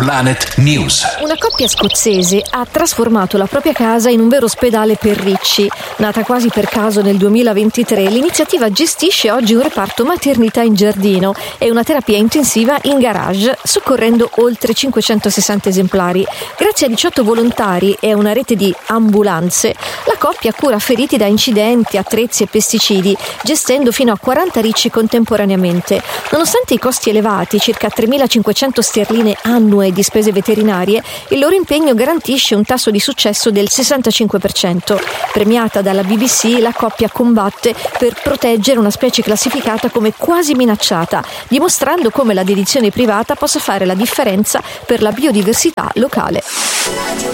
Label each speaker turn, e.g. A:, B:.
A: Planet News.
B: Una coppia scozzese ha trasformato la propria casa in un vero ospedale per ricci. Nata quasi per caso nel 2023, l'iniziativa gestisce oggi un reparto maternità in giardino e una terapia intensiva in garage, soccorrendo oltre 560 esemplari. Grazie a 18 volontari e a una rete di ambulanze, la coppia cura feriti da incidenti, attrezzi e pesticidi, gestendo fino a 40 ricci contemporaneamente. Nonostante i costi elevati, circa 3.500 sterline annue di spese veterinarie, il loro impegno garantisce un tasso di successo del 65%. Premiata dalla BBC, la coppia combatte per proteggere una specie classificata come quasi minacciata, dimostrando come la dedizione privata possa fare la differenza per la biodiversità locale.